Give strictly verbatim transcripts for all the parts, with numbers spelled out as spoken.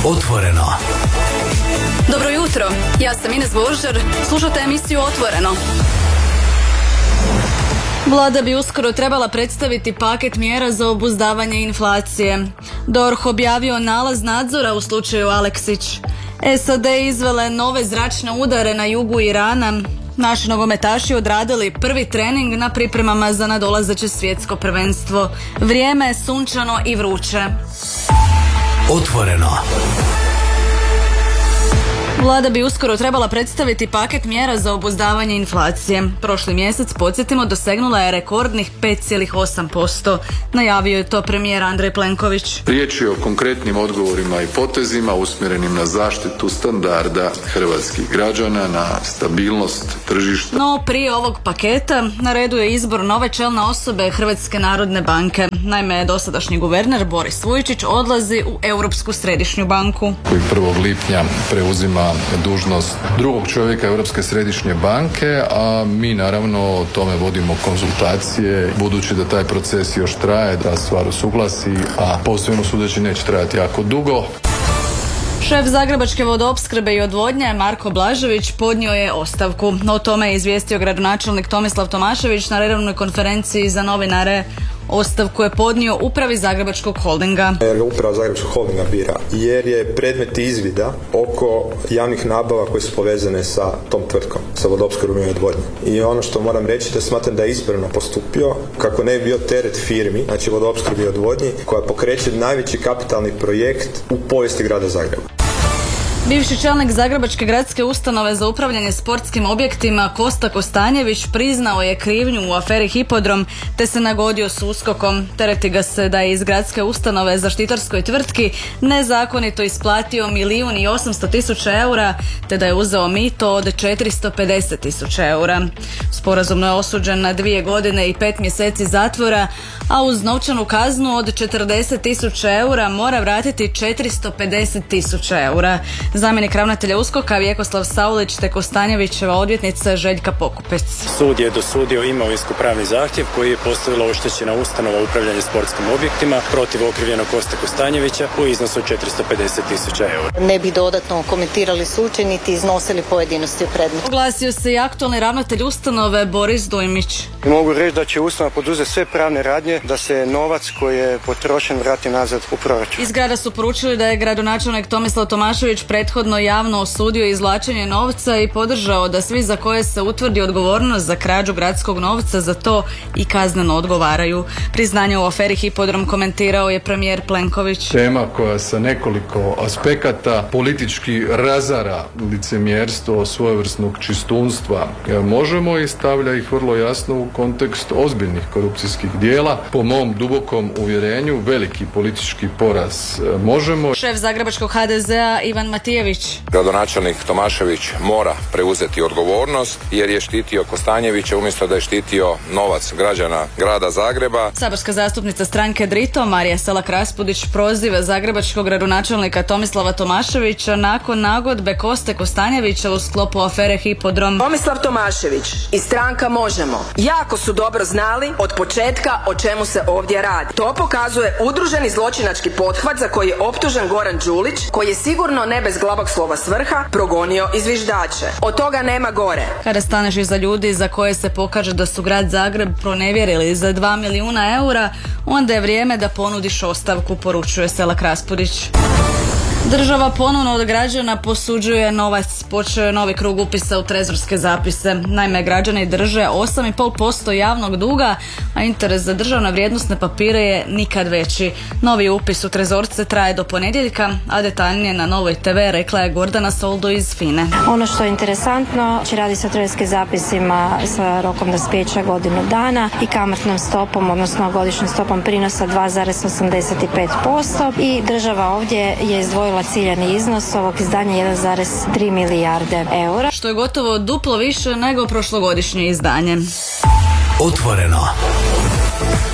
Otvoreno. Dobro jutro, ja sam Ines Božar, slušate emisiju Otvoreno. Vlada bi uskoro trebala predstaviti paket mjera za obuzdavanje inflacije. D O R H objavio nalaz nadzora u slučaju Aleksić. S A D izvele nove zračne udare na jugu Irana. Naši nogometaši odradili prvi trening na pripremama za nadolazeće svjetsko prvenstvo. Vrijeme je sunčano i vruće. Otvoreno. Vlada bi uskoro trebala predstaviti paket mjera za obuzdavanje inflacije. Prošli mjesec, podsjetimo, dosegnula je rekordnih pet zarez osam posto. Najavio je to premijer Andrej Plenković. Riječ je o konkretnim odgovorima i potezima usmjerenim na zaštitu standarda hrvatskih građana, na stabilnost tržišta. No, prije ovog paketa na redu je izbor nove čelne osobe Hrvatske narodne banke. Naime, dosadašnji guverner Boris Vujčić odlazi u Europsku središnju banku. Koji prvog lipnja preuzima dužnost drugog čovjeka Europske središnje banke, a mi naravno o tome vodimo konzultacije, budući da taj proces još traje, da stvar usuglasi, a po svemu sudeći neće trajati jako dugo. Šef Zagrebačke vodoopskrbe i odvodnje Marko Blažević podnio je ostavku. O tome je izvijestio gradonačelnik Tomislav Tomašević na redovnoj konferenciji za novinare. Ostavku je podnio upravi Zagrebačkog holdinga. Jer uprava Zagrebačkog holdinga bira, jer je predmet izvida oko javnih nabava koje su povezane sa tom tvrtkom, sa vodoopskrbom i odvodnjom. I ono što moram reći da smatram da je ispravno postupio kako ne bi bio teret firmi, znači vodoopskrbi i odvodnji, koja pokreće najveći kapitalni projekt u povijesti grada Zagreba. Bivši čelnik Zagrebačke gradske ustanove za upravljanje sportskim objektima Kosta Kostanjević priznao je krivnju u aferi Hipodrom te se nagodio s USKOK-om. Tereti ga se da je iz gradske ustanove zaštitarskoj tvrtki nezakonito isplatio milijun i osamsto tisuća eura te da je uzeo mito od četiristo pedeset tisuća eura. Sporazumno je osuđen na dvije godine i pet mjeseci zatvora, a uz novčanu kaznu od četrdeset tisuća eura mora vratiti četiristo pedeset tisuća eura. Zamjenik ravnatelja USKOK-a Vjekoslav Saulić te Kostanjevićeva odvjetnica Željka Pokupec. Sud je dosudio imovinsko-pravni zahtjev koji je postavila oštećena ustanova upravljanje sportskim objektima protiv okrivljenog Koste Kostanjevića u iznosu od četiristo pedeset tisuća eura. Ne bi dodatno komentirali slučaj niti iznosili pojedinosti u predmetu. Oglasio se i aktualni ravnatelj ustanove Boris Dujmić. Mogu reći da će ustanova poduzeti sve pravne radnje da se novac koji je potrošen vrati nazad u proračun. Iz grada su poručili da je gradonačelnik Tomislav Tomašević prethodno javno osudio izvlačenje novca i podržao da svi za koje se utvrdi odgovornost za krađu gradskog novca za to i kazneno odgovaraju. Priznanje u aferi Hipodrom komentirao je premijer Plenković. Tema koja sa nekoliko aspekata politički razara licemjerstvo svojevrsnog čistunstva možemo i stavlja ih vrlo jasno u kontekst ozbiljnih korupcijskih dijela. Po mom dubokom uvjerenju veliki politički poraz možemo. Šef Zagrebačkog H D Z-a Ivan Matijević. Gradonačelnik Tomašević mora preuzeti odgovornost jer je štitio Kostanjevića umjesto da je štitio novac građana grada Zagreba. Saborska zastupnica stranke Drito Marija Selak Raspudić proziva zagrebačkog gradonačelnika Tomislava Tomaševića nakon nagodbe Koste Kostanjevića u sklopu afere Hipodrom. Tomislav Tomašević i stranka Možemo jako su dobro znali od početka o čemu se ovdje radi. To pokazuje udruženi zločinački pothvat za koji je optužen Goran Đulić, koji je sigurno ne bez glabog slova svrha progonio i zviždače. Od toga nema gore. Kada staneš iza ljudi za koje se pokaže da su grad Zagreb pronevjerili za dva milijuna eura, onda je vrijeme da ponudiš ostavku, poručuje Selak Raspudić. Država ponovno od građana posuđuje novac. Počeo je novi krug upisa u trezorske zapise. Naime, građani drže osam zarez pet posto javnog duga, a interes za državne vrijednosne papire je nikad veći. Novi upis u trezorce traje do ponedjeljka, a detaljnije na Novoj te ve rekla je Gordana Soldo iz FINE. Ono što je interesantno, će radi se o trezorskim zapisima sa rokom dospijeća godinu dana i kamatnom stopom, odnosno godišnjom stopom prinosa dva zarez osamdeset pet posto i država ovdje je izdvojila ciljani iznos ovog izdanja jedan zarez tri milijarde eura. Što je gotovo duplo više nego prošlogodišnje izdanje. Otvoreno.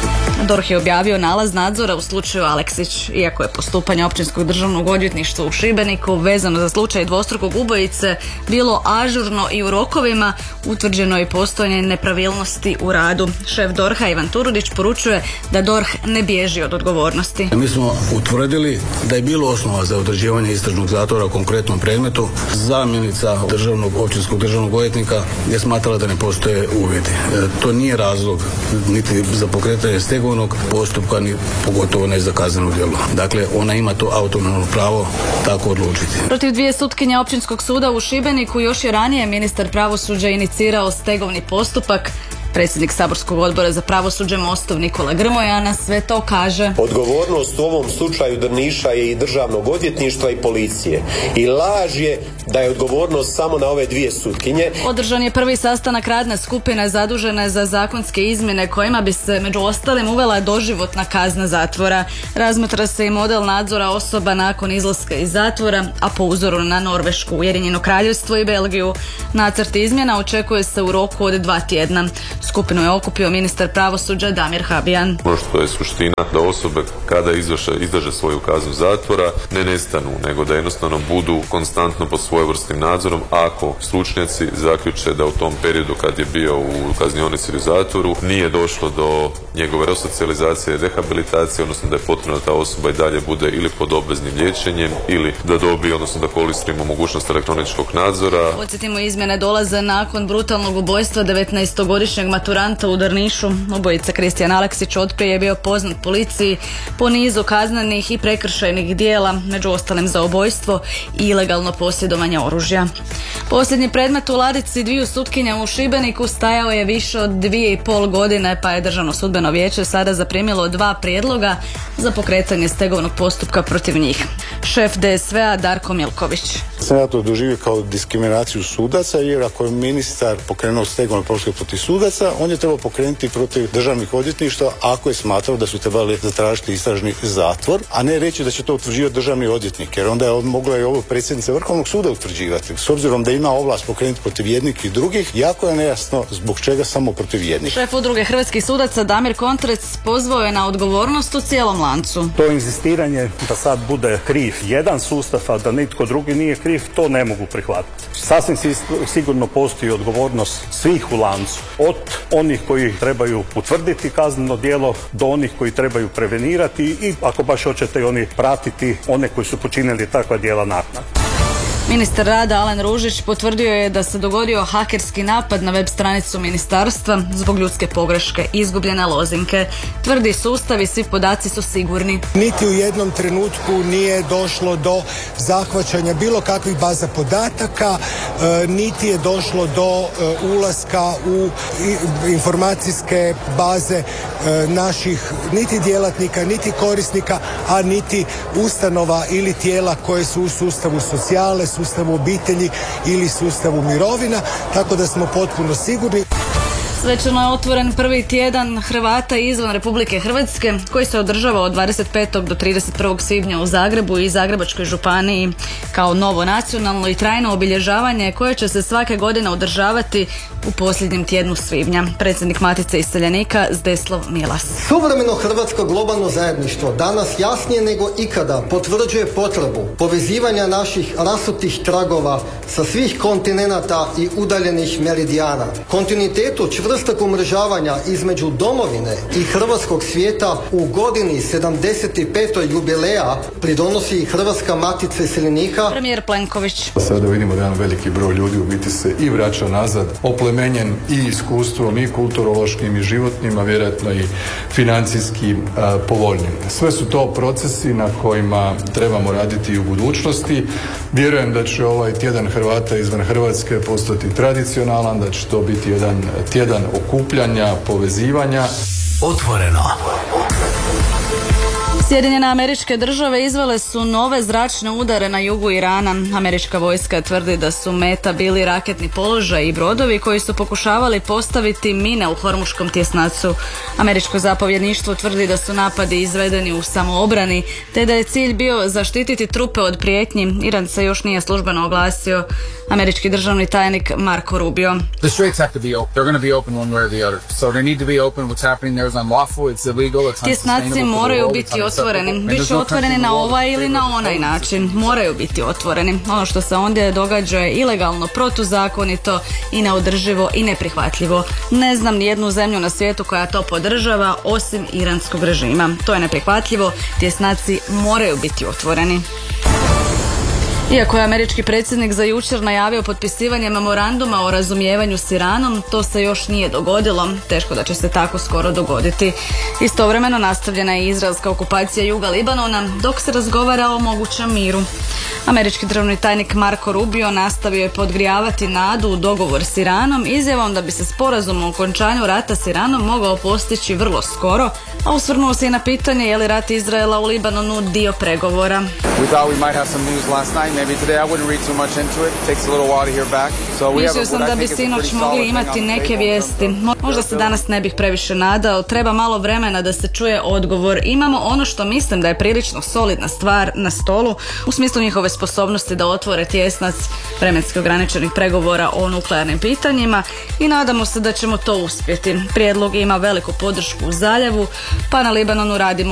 D O R H je objavio nalaz nadzora u slučaju Aleksić. Iako je postupanje Općinskog državnog odvjetništva u Šibeniku vezano za slučaj dvostrukog ubojice bilo ažurno i u rokovima, utvrđeno je postojanje nepravilnosti u radu. Šef D O R H-a Ivan Turudić poručuje da D O R H ne bježi od odgovornosti. Mi smo utvrdili da je bilo osnova za određivanje istražnog zatvora u konkretnom predmetu. Zamjenica državnog, općinskog državnog odvjetnika je smatrala da ne postoje uvjeti. E, to nije razlog niti za pokretanje stegovnog postupka, ni pogotovo ne za kazneno djelo. Dakle, ona ima to autonomno pravo tako odlučiti. Protiv dvije sutkinje Općinskog suda u Šibeniku još je ranije ministar pravosuđa inicirao stegovni postupak. Predsjednik saborskog odbora za pravosuđe Mostov Nikola Grmoja na sve to kaže: odgovornost u ovom slučaju Drniša je i državnog odvjetništva i policije. I laž je da je odgovornost samo na ove dvije sutkinje. Održan je prvi sastanak radne skupine zadužene za zakonske izmjene kojima bi se među ostalim uvela doživotna kazna zatvora. Razmatra se i model nadzora osoba nakon izlaska iz zatvora, a po uzoru na Norvešku, Ujedinjeno Kraljevstvo i Belgiju. Nacrt izmjena očekuje se u roku od dva tjedna. Skupinu je okupio ministar pravosuđa Damir Habijan. Ono što je suština da osobe kada izvrše, izdrže svoju kaznu zatvora ne nestanu, nego da jednostavno budu konstantno pod svojevrsnim nadzorom ako stručnjaci zaključe da u tom periodu kad je bio u kaznionici ili zatvoru nije došlo do njegove resocijalizacije, rehabilitacije, odnosno da je potrebno da ta osoba i dalje bude ili pod obveznim liječenjem ili da dobije, odnosno da koristimo mogućnost elektroničkog nadzora. Podsjetimo, izmjene dolaze nakon brutalnog ubojstva devetnaestogodišnjeg maturanta u Drnišu. Ubojica Kristijan Aleksić otprije je bio poznat policiji po nizu kaznenih i prekršajnih dijela, među ostalim za ubojstvo i ilegalno posjedovanje oružja. Posljednji predmet u ladici dviju sutkinja u Šibeniku stajao je više od dvije i pol godine, pa je Državno sudbeno vijeće sada zaprimilo dva prijedloga za pokretanje stegovnog postupka protiv njih. Šef D S V-a Darko Milković. Sam ja to doživio kao diskriminaciju sudaca, jer ako je ministar pokrenuo stegovni postupak protiv sudaca, on je trebao pokrenuti protiv državnih odvjetništva ako je smatrao da su trebali zatražiti istražni zatvor, a ne reći da će to utvrđivati državni odvjetnik, jer onda je mogla i ovo predsjednica Vrhovnog suda utvrđivati. S obzirom da ima ovlast pokrenuti protiv jednih i drugih, jako je nejasno zbog čega samo protiv jednih. Šef udruge hrvatskih sudaca Damir Kontrec pozvao je na odgovornost u cijelom lancu. To inzistiranje da sad bude kriv jedan sustav, a da nitko drugi nije kriv, to ne mogu prihvatiti. Sasvim sigurno postoji odgovornost svih u lancu. Od onih koji trebaju utvrditi kazneno djelo do onih koji trebaju prevenirati i ako baš hoćete i oni pratiti one koji su počinili takva djela naknadno. Ministar rada Alen Ružić potvrdio je da se dogodio hakerski napad na web stranicu ministarstva zbog ljudske pogreške, izgubljene lozinke. Tvrdi sustav i svi podaci su sigurni. Niti u jednom trenutku nije došlo do zahvaćanja bilo kakvih baza podataka, e, niti je došlo do e, ulaska u i, informacijske baze e, naših niti djelatnika, niti korisnika, a niti ustanova ili tijela koje su u sustavu socijale, sustavu obitelji ili sustavu mirovina, tako da smo potpuno sigurni. Svečano je otvoren prvi tjedan Hrvata izvan Republike Hrvatske koji se održava od dvadeset petog do trideset prvog svibnja u Zagrebu i Zagrebačkoj županiji kao novo nacionalno i trajno obilježavanje koje će se svake godine održavati u posljednjem tjednu svibnja. Predsjednik Matice iseljenika Zdeslav Milas. Suvremeno hrvatsko globalno zajedništvo danas jasnije nego ikada potvrđuje potrebu povezivanja naših rasutih tragova sa svih kontinenata i udaljenih meridijana. Kontinuitetu čvrstog umrežavanja između domovine i hrvatskog svijeta u godini sedamdeset petoj jubileja pridonosi i Hrvatska Matica iseljenika. Premijer Plenković. Sada vidimo da jedan veliki broj ljudi u biti se i vraća nazad, oplemenjen i iskustvom i kulturološkim i životnim, a vjerojatno i financijski a, povoljnim. Sve su to procesi na kojima trebamo raditi i u budućnosti. Vjerujem da će ovaj tjedan Hrvata izvan Hrvatske postati tradicionalan, da će to biti jedan tjedan okupljanja, povezivanja. Otvoreno. Sjedinjene Američke Države izvele su nove zračne udare na jugu Irana. Američka vojska tvrdi da su meta bili raketni položaji i brodovi koji su pokušavali postaviti mine u Hormuškom tjesnacu. Američko zapovjedništvo tvrdi da su napadi izvedeni u samoobrani, te da je cilj bio zaštititi trupe od prijetnji. Iran se još nije službeno oglasio. Američki državni tajnik Marco Rubio. The straits have to be open. They're going to be open one way or the other. So they need to be open. What's happening there is unlawful. It's illegal. It's Tjesnaci moraju biti otvoreni. Biće otvoreni na ovaj ili na onaj način. Moraju biti otvoreni. Ono što se ondje događa je ilegalno, protuzakonito i neodrživo i neprihvatljivo. Ne znam ni jednu zemlju na svijetu koja to podržava osim iranskog režima. To je neprihvatljivo. Tjesnaci moraju biti otvoreni. Iako je američki predsjednik za jučer najavio potpisivanje memoranduma o razumijevanju s Iranom, to se još nije dogodilo. Teško da će se tako skoro dogoditi. Istovremeno nastavljena je izraelska okupacija juga Libanona dok se razgovara o mogućem miru. Američki državni tajnik Marco Rubio nastavio je podgrijavati nadu u dogovor s Iranom izjavom da bi se sporazum o okončanju rata s Iranom mogao postići vrlo skoro, a osvrnuo se i na pitanje je li rat Izraela u Libanonu dio pregovora. Mislio sam da bi sinoć mogli imati neke vijesti. Možda se danas ne bih previše nadao, treba malo vremena da se čuje odgovor. Imamo ono što mislim da je prilično solidna stvar na stolu, u smislu njihove sposobnosti da otvore tjesnac vremenski ograničenih pregovora o nuklearnim pitanjima i nadamo se da ćemo to uspjeti. Prijedlog ima veliku podršku u zaljevu, pa na Libanonu radimo